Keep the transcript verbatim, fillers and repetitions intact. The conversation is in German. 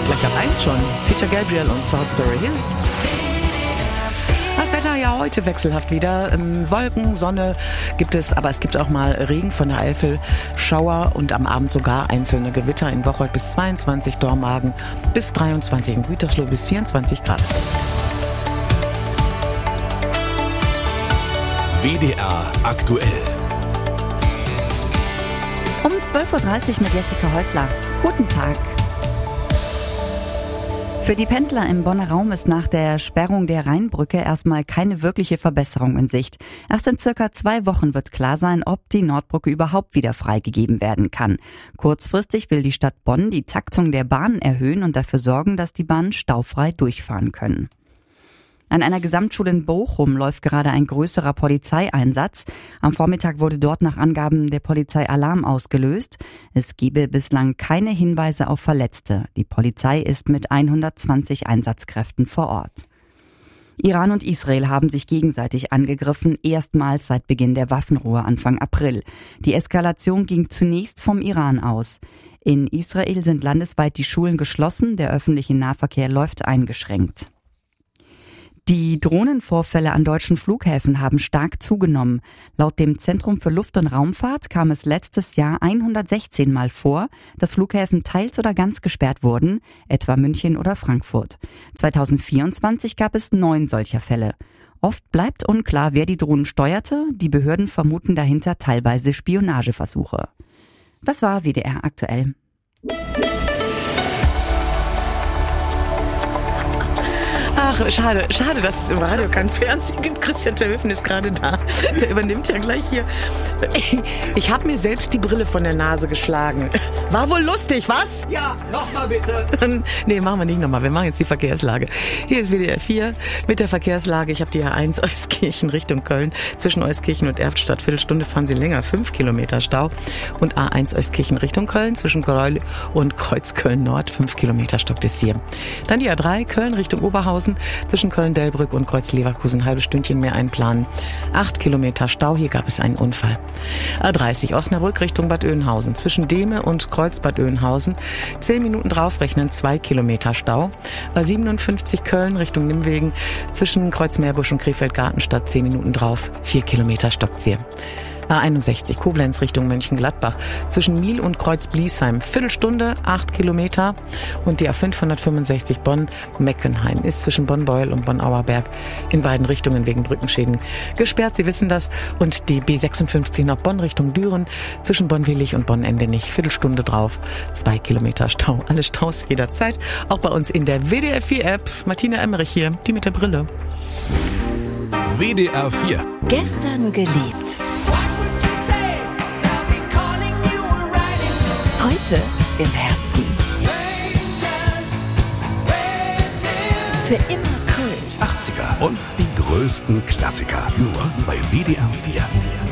Gleich ab eins schon. Peter Gabriel und Salisbury Hill. Das Wetter ja heute wechselhaft wieder. Ähm, Wolken, Sonne gibt es, aber es gibt auch mal Regen von der Eifel, Schauer und am Abend sogar einzelne Gewitter. In Bocholt bis zweiundzwanzig, Dormagen bis dreiundzwanzig, in Gütersloh bis vierundzwanzig Grad. W D R aktuell. Um zwölf Uhr dreißig mit Jessica Häusler. Guten Tag. Für die Pendler im Bonner Raum ist nach der Sperrung der Rheinbrücke erstmal keine wirkliche Verbesserung in Sicht. Erst in circa zwei Wochen wird klar sein, ob die Nordbrücke überhaupt wieder freigegeben werden kann. Kurzfristig will die Stadt Bonn die Taktung der Bahnen erhöhen und dafür sorgen, dass die Bahnen staufrei durchfahren können. An einer Gesamtschule in Bochum läuft gerade ein größerer Polizeieinsatz. Am Vormittag wurde dort nach Angaben der Polizei Alarm ausgelöst. Es gebe bislang keine Hinweise auf Verletzte. Die Polizei ist mit hundertzwanzig Einsatzkräften vor Ort. Iran und Israel haben sich gegenseitig angegriffen, erstmals seit Beginn der Waffenruhe Anfang April. Die Eskalation ging zunächst vom Iran aus. In Israel sind landesweit die Schulen geschlossen, der öffentliche Nahverkehr läuft eingeschränkt. Die Drohnenvorfälle an deutschen Flughäfen haben stark zugenommen. Laut dem Zentrum für Luft- und Raumfahrt kam es letztes Jahr hundertsechzehn Mal vor, dass Flughäfen teils oder ganz gesperrt wurden, etwa München oder Frankfurt. zweitausendvierundzwanzig gab es neun solcher Fälle. Oft bleibt unklar, wer die Drohnen steuerte. Die Behörden vermuten dahinter teilweise Spionageversuche. Das war W D R aktuell. Ach, schade, schade, dass es im Radio kein Fernsehen gibt. Christian Terhöfen ist gerade da. Der übernimmt ja gleich hier. Ich habe mir selbst die Brille von der Nase geschlagen. War wohl lustig, was? Ja, nochmal bitte. Nee, machen wir nicht nochmal. Wir machen jetzt die Verkehrslage. Hier ist W D R vier mit der Verkehrslage. Ich habe die A eins Euskirchen Richtung Köln. Zwischen Euskirchen und Erftstadt. Viertelstunde fahren Sie länger. Fünf Kilometer Stau. Und A eins Euskirchen Richtung Köln. Zwischen Greul und Kreuzköln Nord. Fünf Kilometer stockt es hier. Dann die A drei Köln Richtung Oberhausen. Zwischen Köln-Delbrück und Kreuz-Leverkusen ein halbes Stündchen mehr einplanen. Acht Kilometer Stau, hier gab es einen Unfall. A dreißig Osnabrück Richtung Bad Oeynhausen. Zwischen Dehme und Kreuz-Bad Oeynhausen. Zehn Minuten draufrechnen, zwei Kilometer Stau. A siebenundfünfzig Köln Richtung Nimwegen. Zwischen Kreuz-Meerbusch und Krefeld-Gartenstadt. Zehn Minuten drauf, vier Kilometer stockt's hier. A einundsechzig Koblenz Richtung Mönchengladbach. Zwischen Miel und Kreuz-Bliesheim. Viertelstunde, acht Kilometer. Und die A fünfhundertfünfundsechzig Bonn-Meckenheim ist zwischen Bonn-Beuel und Bonn-Auerberg in beiden Richtungen wegen Brückenschäden gesperrt. Sie wissen das. Und die B sechsundfünfzig nach Bonn Richtung Düren. Zwischen Bonn-Willig und Bonn-Endenich. Viertelstunde drauf, zwei Kilometer Stau. Alle Staus jederzeit. Auch bei uns in der W D R vier App. Martina Emmerich hier, die mit der Brille. W D R vier. Gestern geliebt. Heute im Herzen. Für immer Kult. achtziger und die größten Klassiker. Nur bei W D R vier.